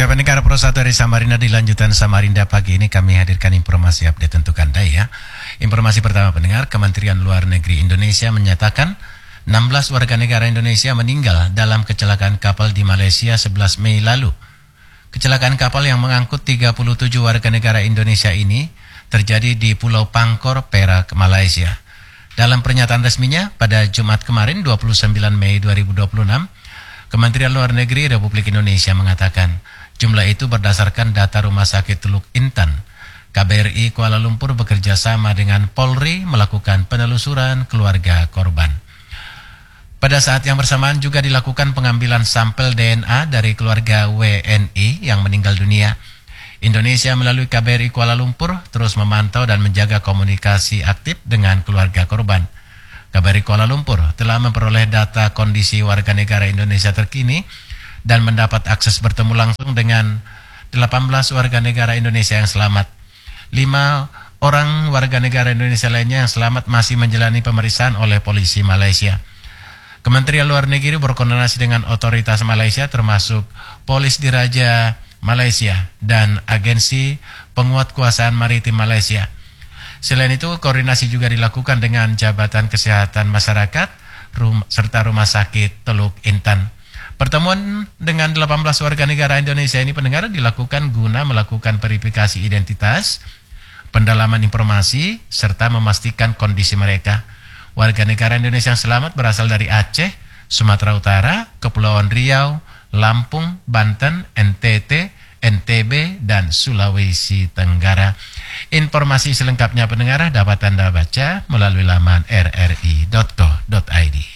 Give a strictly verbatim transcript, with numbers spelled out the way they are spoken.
Ya, pendengar Pro satu dari Samarinda, di lanjutan Samarinda pagi ini kami hadirkan informasi update untuk Anda ya. Informasi pertama pendengar, Kementerian Luar Negeri Indonesia menyatakan enam belas warga negara Indonesia meninggal dalam kecelakaan kapal di Malaysia sebelas Mei lalu. Kecelakaan kapal yang mengangkut tiga puluh tujuh warga negara Indonesia ini terjadi di Pulau Pangkor, Perak, Malaysia. Dalam pernyataan resminya pada Jumat kemarin dua puluh sembilan Mei dua ribu dua puluh enam, Kementerian Luar Negeri Republik Indonesia mengatakan jumlah itu berdasarkan data Rumah Sakit Teluk Intan. K B R I Kuala Lumpur bekerja sama dengan Polri melakukan penelusuran keluarga korban. Pada saat yang bersamaan juga dilakukan pengambilan sampel D N A dari keluarga W N I yang meninggal dunia. Indonesia melalui K B R I Kuala Lumpur terus memantau dan menjaga komunikasi aktif dengan keluarga korban. K B R I Kuala Lumpur telah memperoleh data kondisi warga negara Indonesia terkini dan mendapat akses bertemu langsung dengan delapan belas warga negara Indonesia yang selamat. Lima orang warga negara Indonesia lainnya yang selamat masih menjalani pemeriksaan oleh polisi Malaysia. Kementerian Luar Negeri berkoordinasi dengan otoritas Malaysia termasuk Polis Diraja Malaysia dan Agensi Penguatkuasaan Maritim Malaysia. Selain itu, koordinasi juga dilakukan dengan Jabatan Kesehatan Masyarakat rum, serta Rumah Sakit Teluk Intan. Pertemuan dengan delapan belas warga negara Indonesia ini pendengar dilakukan guna melakukan verifikasi identitas, pendalaman informasi, serta memastikan kondisi mereka. Warga negara Indonesia yang selamat berasal dari Aceh, Sumatera Utara, Kepulauan Riau, Lampung, Banten, N T T, N T B, dan Sulawesi Tenggara. Informasi selengkapnya pendengar dapat Anda baca melalui laman r r i dot co dot i d.